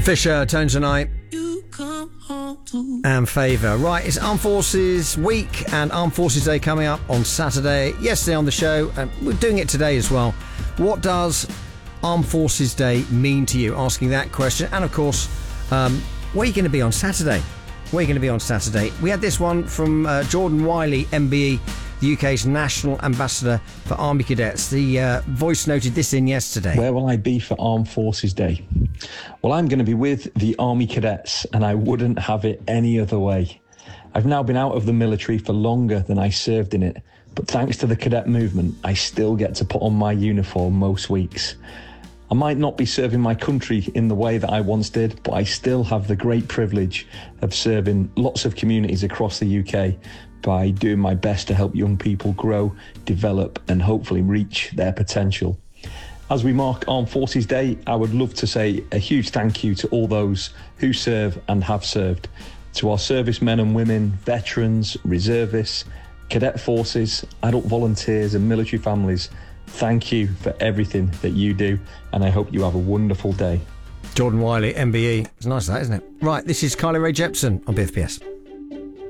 Fisher, Tones and I, and Favour. Right, it's Armed Forces Week and Armed Forces Day coming up on Saturday. Yesterday on the show, and we're doing it today as well. What does Armed Forces Day mean to you? Asking that question. And of course, where are you going to be on Saturday? Where are you going to be on Saturday? We had this one from Jordan Wiley, MBE, the UK's National Ambassador for Army Cadets. The voice noted this in yesterday. Where will I be for Armed Forces Day? Well, I'm going to be with the Army Cadets, and I wouldn't have it any other way. I've now been out of the military for longer than I served in it, but thanks to the cadet movement, I still get to put on my uniform most weeks. I might not be serving my country in the way that I once did, but I still have the great privilege of serving lots of communities across the UK by doing my best to help young people grow, develop, and hopefully reach their potential. As we mark Armed Forces Day, I would love to say a huge thank you to all those who serve and have served, to our servicemen and women, veterans, reservists, cadet forces, adult volunteers and military families. Thank you for everything that you do, and I hope you have a wonderful day. Jordan Wiley, MBE. It's nice that, isn't it? Right, this is Kylie Rae Jepsen on BFPS.